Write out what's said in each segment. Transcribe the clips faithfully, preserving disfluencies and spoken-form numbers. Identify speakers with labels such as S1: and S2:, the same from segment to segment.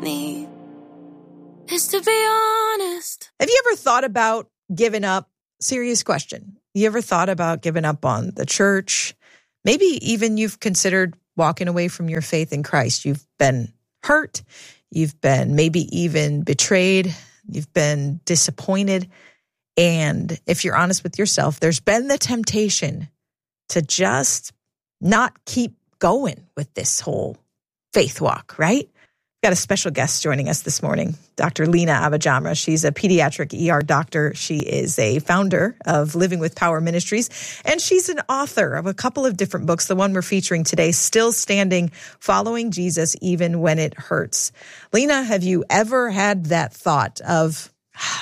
S1: need is to be honest.
S2: Have you ever thought about giving up? Serious question. You ever thought about giving up on the church? Maybe even you've considered walking away from your faith in Christ. You've been hurt. You've been maybe even betrayed. You've been disappointed. And if you're honest with yourself, there's been the temptation to just not keep going with this whole faith walk, right? We've got a special guest joining us this morning, Doctor Lina AbuJamra. She's a pediatric E R doctor. She is a founder of Living with Power Ministries, and she's an author of a couple of different books. The one we're featuring today, Still Standing, Following Jesus Even When It Hurts. Lina, have you ever had that thought of,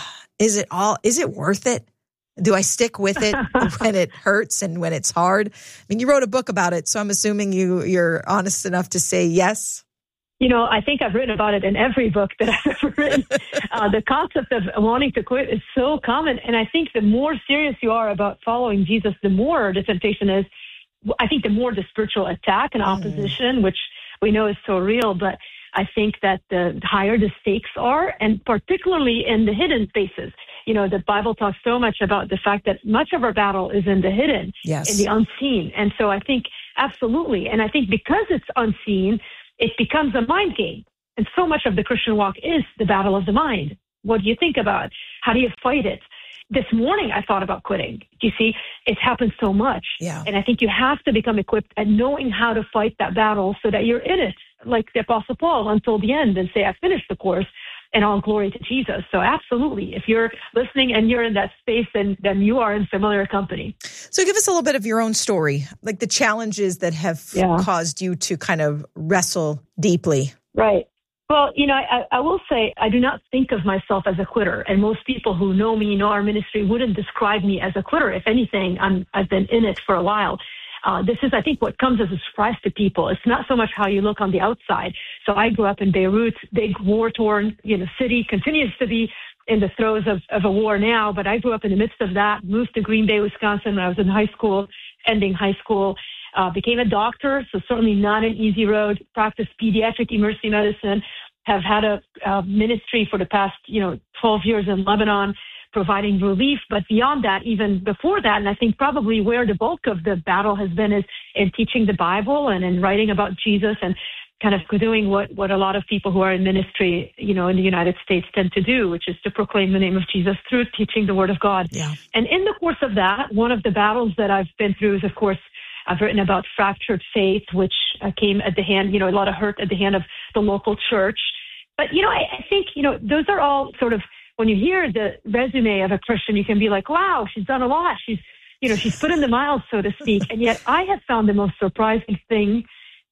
S2: is it all, is it worth it? Do I stick with it when it hurts and when it's hard? I mean, you wrote a book about it, so I'm assuming you, you're honest enough to say yes.
S3: You know, I think I've written about it in every book that I've ever written. Uh, the concept of wanting to quit is so common. And I think the more serious you are about following Jesus, the more the temptation is. I think the more the spiritual attack and opposition, mm. which we know is so real. But I think that the higher the stakes are, and particularly in the hidden spaces. You know, the Bible talks so much about the fact that much of our battle is in the hidden,
S2: yes.
S3: in the unseen. And so I think absolutely. And I think because it's unseen, it becomes a mind game. And so much of the Christian walk is the battle of the mind. What do you think about? How do you fight it? This morning, I thought about quitting. You see, it's happened so much.
S2: Yeah.
S3: And I think you have to become equipped at knowing how to fight that battle so that you're in it, like the Apostle Paul, until the end, and say, I finished the course, and all glory to Jesus. So absolutely, if you're listening and you're in that space, then, then you are in familiar company.
S2: So give us a little bit of your own story, like the challenges that have
S3: yeah.
S2: caused you to kind of wrestle deeply.
S3: Right. Well, you know, I, I will say I do not think of myself as a quitter. And most people who know me, know our ministry, wouldn't describe me as a quitter. If anything, I'm, I've been in it for a while. Uh, this is, I think, what comes as a surprise to people. It's not so much how you look on the outside. So I grew up in Beirut, big war-torn, you know, city, continues to be in the throes of, of a war now. But I grew up in the midst of that, moved to Green Bay, Wisconsin when I was in high school, ending high school, uh, became a doctor. So certainly not an easy road, practiced pediatric emergency medicine, have had a uh, ministry for the past, you know, twelve years in Lebanon, providing relief. But beyond that, even before that, and I think probably where the bulk of the battle has been is in teaching the Bible and in writing about Jesus and kind of doing what, what a lot of people who are in ministry, you know, in the United States tend to do, which is to proclaim the name of Jesus through teaching the Word of God.
S2: Yeah.
S3: And in the course of that, one of the battles that I've been through is, of course, I've written about fractured faith, which uh, came at the hand, you know, a lot of hurt at the hand of the local church. But, you know, I, I think, you know, those are all sort of, when you hear the resume of a Christian, you can be like, wow, she's done a lot. She's, you know, she's put in the miles, so to speak. And yet I have found the most surprising thing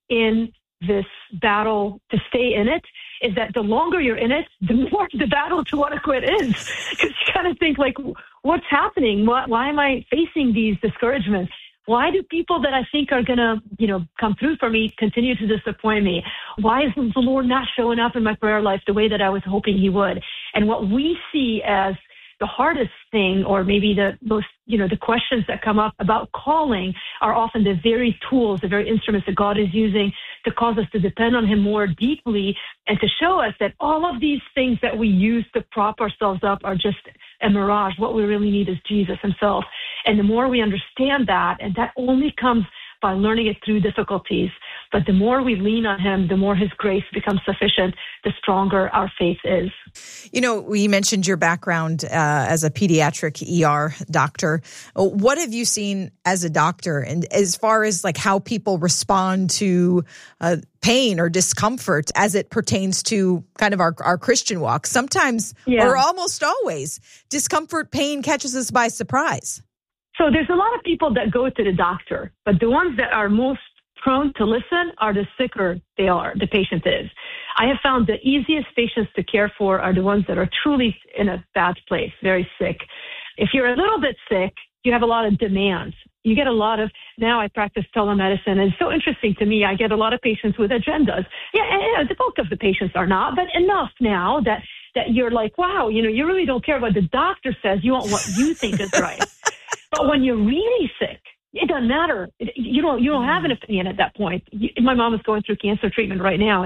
S3: in this battle to stay in it is that the longer you're in it, the more the battle to want to quit is. Because you kind of think like, what's happening? Why, why am I facing these discouragements? Why do people that I think are going to, you know, come through for me continue to disappoint me? Why is the Lord not showing up in my prayer life the way that I was hoping he would? And what we see as the hardest thing, or maybe the most, you know, the questions that come up about calling are often the very tools, the very instruments that God is using to cause us to depend on him more deeply and to show us that all of these things that we use to prop ourselves up are just a mirage. What we really need is Jesus himself. And the more we understand that, and that only comes by learning it through difficulties, but the more we lean on him, the more his grace becomes sufficient, the stronger our faith is.
S2: You know, we mentioned your background uh, as a pediatric E R doctor. What have you seen as a doctor, and as far as like how people respond to uh, pain or discomfort as it pertains to kind of our, our Christian walk? Sometimes, yeah. or almost always, discomfort, pain catches us by surprise.
S3: So there's a lot of people that go to the doctor, but the ones that are most prone to listen are the sicker they are, the patient is. I have found the easiest patients to care for are the ones that are truly in a bad place, very sick. If you're a little bit sick, you have a lot of demands. You get a lot of, now I practice telemedicine, and it's so interesting to me, I get a lot of patients with agendas. Yeah, and, you know, the bulk of the patients are not, but enough now that, that you're like, wow, you know, you really don't care what the doctor says, you want what you think is right. But when you're really sick, it doesn't matter. It, you don't you don't have an opinion at that point. You, my mom is going through cancer treatment right now, and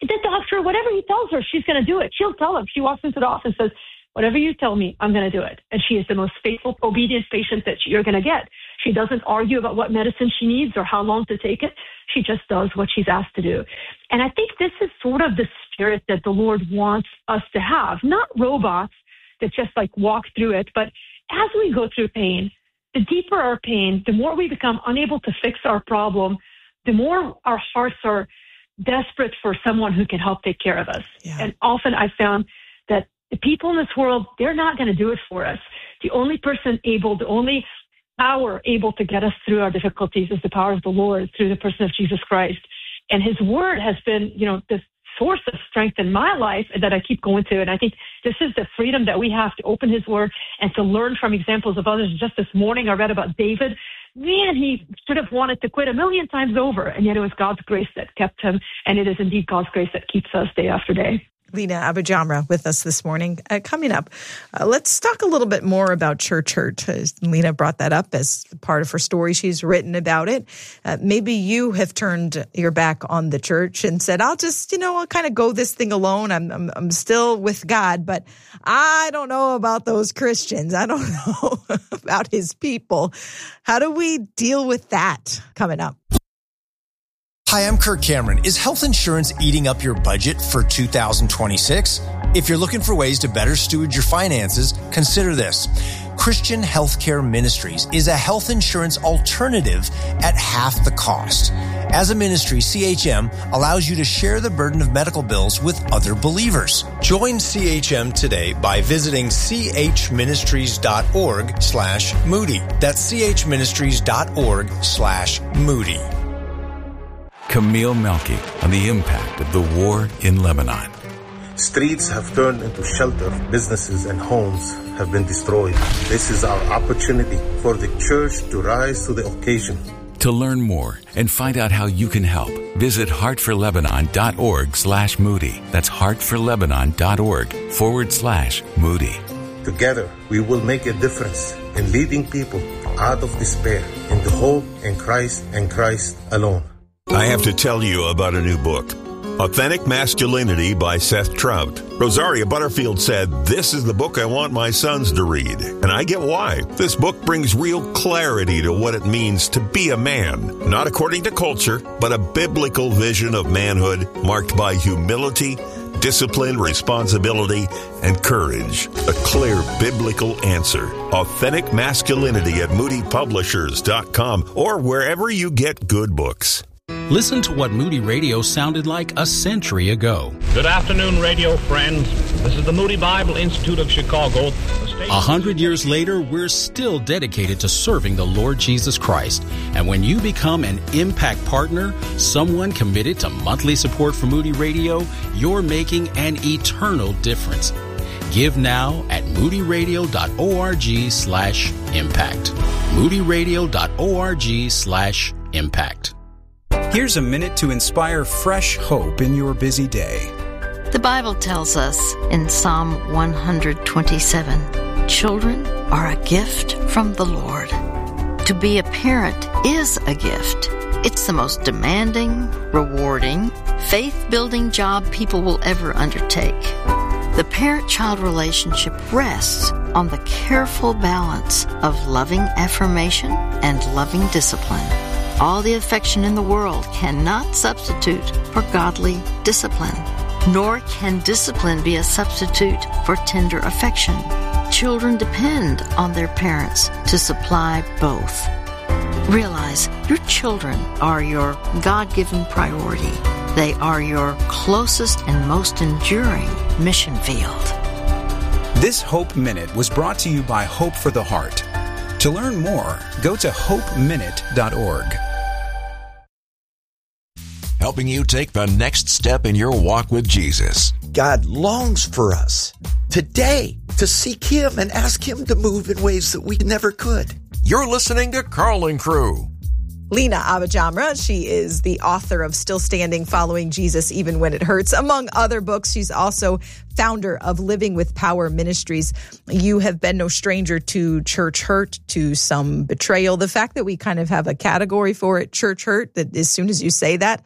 S3: The doctor, whatever he tells her, she's going to do it. She'll tell him. She walks into the office and says, whatever you tell me, I'm going to do it. And she is the most faithful, obedient patient that you're going to get. She doesn't argue about what medicine she needs or how long to take it. She just does what she's asked to do. And I think this is sort of the spirit that the Lord wants us to have, not robots that just like walk through it, but as we go through pain, the deeper our pain, the more we become unable to fix our problem, the more our hearts are desperate for someone who can help take care of us. Yeah. And often I found that the people in this world, they're not going to do it for us. The only person able, the only power able to get us through our difficulties is the power of the Lord through the person of Jesus Christ. And his word has been, you know, the source of strength in my life that I keep going to. And I think this is the freedom that we have to open his word and to learn from examples of others. Just this morning, I read about David. Man, he should have wanted to quit a million times over. And yet it was God's grace that kept him. And it is indeed God's grace that keeps us day after day.
S2: Lina AbuJamra with us this morning. Uh, coming up, uh, let's talk a little bit more about church hurt. Uh, Lina brought that up as part of her story. She's written about it. Uh, maybe you have turned your back on the church and said, I'll just, you know, I'll kind of go this thing alone. I'm, I'm, I'm still with God, but I don't know about those Christians. I don't know about his people. How do we deal with that? Coming up.
S4: Hi, I'm Kirk Cameron. Is health insurance eating up your budget for two thousand twenty-six? If you're looking for ways to better steward your finances, consider this. Christian Healthcare Ministries is a health insurance alternative at half the cost. As a ministry, C H M allows you to share the burden of medical bills with other believers. Join C H M today by visiting chministries.org slash Moody. That's chministries.org slash Moody.
S5: Camille Melky on the impact of the war in Lebanon.
S6: Streets have turned into shelter. Businesses and homes have been destroyed. This is our opportunity for the church to rise to the occasion.
S5: To learn more and find out how you can help, visit heartforlebanon.org slash Moody. That's heartforlebanon.org forward slash Moody.
S6: Together, we will make a difference in leading people out of despair into hope in Christ and Christ alone.
S7: I have to tell you about a new book, Authentic Masculinity by Seth Trout. Rosaria Butterfield said, "This is the book I want my sons to read." And I get why. This book brings real clarity to what it means to be a man, not according to culture, but a biblical vision of manhood marked by humility, discipline, responsibility, and courage. A clear biblical answer. Authentic Masculinity at moody publishers dot com or wherever you get good books.
S8: Listen to what Moody Radio sounded like a century ago.
S9: Good afternoon, radio friends. This is the Moody Bible Institute of Chicago.
S8: A hundred years later, we're still dedicated to serving the Lord Jesus Christ. And when you become an Impact Partner, someone committed to monthly support for Moody Radio, you're making an eternal difference. Give now at moodyradio.org slash impact. moodyradio.org slash impact.
S10: Here's a minute to inspire fresh hope in your busy day.
S11: The Bible tells us in Psalm one twenty-seven, children are a gift from the Lord. To be a parent is a gift. It's the most demanding, rewarding, faith-building job people will ever undertake. The parent-child relationship rests on the careful balance of loving affirmation and loving discipline. All the affection in the world cannot substitute for godly discipline, nor can discipline be a substitute for tender affection. Children depend on their parents to supply both. Realize your children are your God-given priority. They are your closest and most enduring mission field.
S10: This Hope Minute was brought to you by Hope for the Heart. To learn more, go to hope minute dot org.
S12: Helping you take the next step in your walk with Jesus.
S13: God longs for us today to seek Him and ask Him to move in ways that we never could.
S12: You're listening to Carl and Crew.
S2: Lina AbuJamra, she is the author of Still Standing, Following Jesus Even When It Hurts. Among other books, she's also founder of Living with Power Ministries. You have been no stranger to church hurt, to some betrayal. The fact that we kind of have a category for it, church hurt, that as soon as you say that,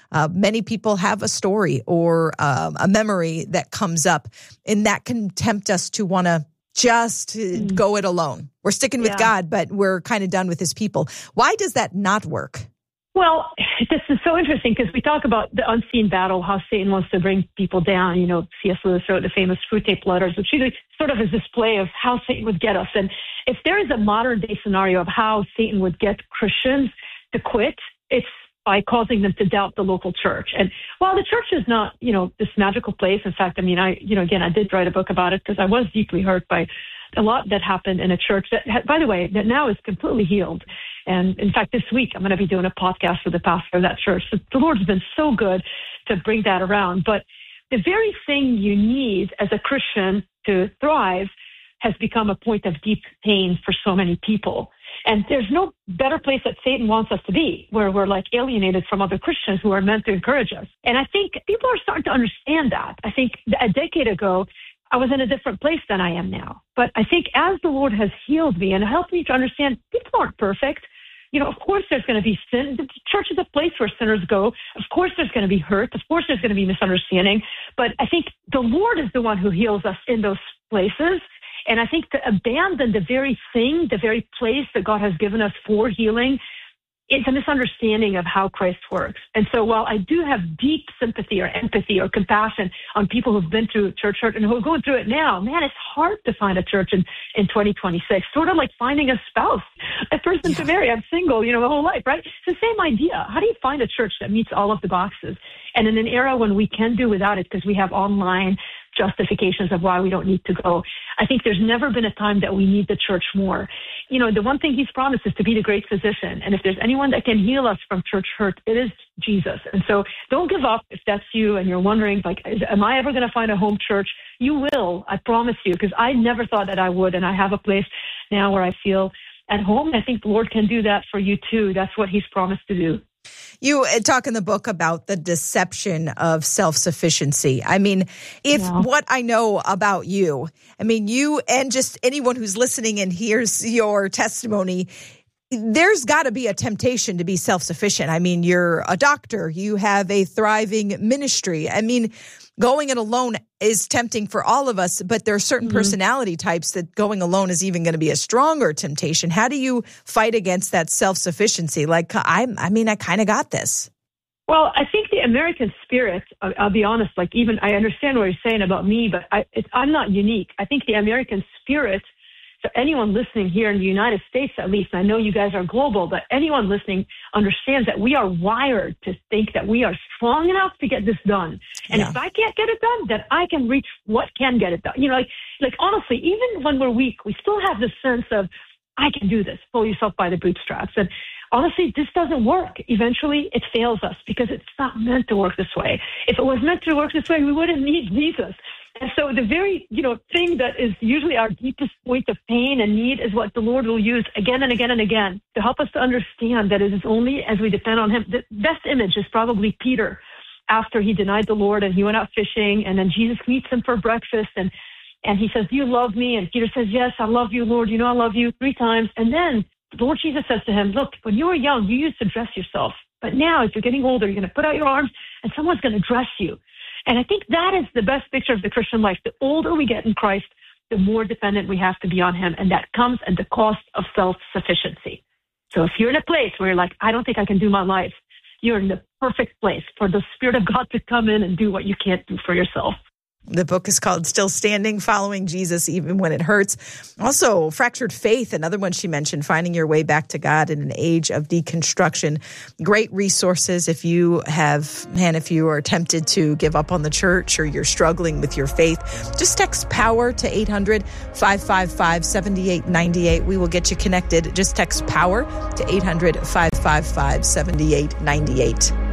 S2: Uh, many people have a story or um, a memory that comes up, and that can tempt us to want to just mm. go it alone. We're sticking with
S3: yeah.
S2: God, but we're kind of done with his people. Why does that not work?
S3: Well, this is so interesting because we talk about the unseen battle, how Satan wants to bring people down. You know, C S. Lewis wrote the famous Screw Tape Letters, which really sort of is a display of how Satan would get us. And if there is a modern day scenario of how Satan would get Christians to quit, it's by causing them to doubt the local church. And while the church is not, you know, this magical place, in fact, I mean, I, you know, again, I did write a book about it because I was deeply hurt by a lot that happened in a church that, by the way, that now is completely healed. And in fact, this week, I'm going to be doing a podcast with the pastor of that church. So the Lord's been so good to bring that around. But the very thing you need as a Christian to thrive has become a point of deep pain for so many people. And there's no better place that Satan wants us to be, where we're like alienated from other Christians who are meant to encourage us. And I think people are starting to understand that. I think a decade ago, I was in a different place than I am now. But I think as the Lord has healed me and helped me to understand people aren't perfect, you know, of course there's going to be sin. The church is a place where sinners go. Of course there's going to be hurt. Of course there's going to be misunderstanding. But I think the Lord is the one who heals us in those places. And I think to abandon the very thing, the very place that God has given us for healing, it's a misunderstanding of how Christ works. And so while I do have deep sympathy or empathy or compassion on people who've been through church hurt and who are going through it now, man, it's hard to find a church in, in twenty twenty-six, sort of like finding a spouse, a person yeah. to marry. I'm single, you know, my whole life, right? It's the same idea. How do you find a church that meets all of the boxes? And in an era when we can do without it because we have online justifications of why we don't need to go, I think there's never been a time that we need the church more. You know, the one thing he's promised is to be the great physician. And if there's anyone that can heal us from church hurt, it is Jesus. And so don't give up if that's you and you're wondering, like, is, am I ever going to find a home church? You will, I promise you, because I never thought that I would. And I have a place now where I feel at home. I think the Lord can do that for you too. That's what he's promised to do.
S2: You talk in the book about the deception of self-sufficiency. I mean, if yeah. what I know about you, I mean, you and just anyone who's listening and hears your testimony, there's got to be a temptation to be self-sufficient. I mean, you're a doctor. You have a thriving ministry. I mean, going it alone is tempting for all of us, but there are certain mm-hmm. personality types that going alone is even going to be a stronger temptation. How do you fight against that self-sufficiency? Like, I, I mean, I kind of got this.
S3: Well, I think the American spirit, I'll, I'll be honest, like even I understand what you're saying about me, but I, it's, I'm not unique. I think the American spirit, so anyone listening here in the United States, at least, I know you guys are global, but anyone listening understands that we are wired to think that we are strong enough to get this done. And yeah. if I can't get it done, then I can reach what can get it done. You know, like, like honestly, even when we're weak, we still have this sense of, I can do this, pull yourself by the bootstraps. And honestly, this doesn't work. Eventually, it fails us because it's not meant to work this way. If it was meant to work this way, we wouldn't need Jesus. And so the very, you know, thing that is usually our deepest point of pain and need is what the Lord will use again and again and again to help us to understand that it is only as we depend on him. The best image is probably Peter after he denied the Lord and he went out fishing, and then Jesus meets him for breakfast and, and he says, do you love me? And Peter says, yes, I love you, Lord. You know I love you, three times. And then the Lord Jesus says to him, look, when you were young, you used to dress yourself. But now as you're getting older, you're going to put out your arms and someone's going to dress you. And I think that is the best picture of the Christian life. The older we get in Christ, the more dependent we have to be on him. And that comes at the cost of self-sufficiency. So if you're in a place where you're like, I don't think I can do my life, you're in the perfect place for the Spirit of God to come in and do what you can't do for yourself.
S2: The book is called Still Standing, Following Jesus Even When It Hurts. Also, Fractured Faith, another one she mentioned, Finding Your Way Back to God in an Age of Deconstruction. Great resources if you have, and if you are tempted to give up on the church or you're struggling with your faith. Just text POWER to eight hundred, five five five, seven eight nine eight. We will get you connected. Just text POWER to eight hundred, five five five, seven eight nine eight.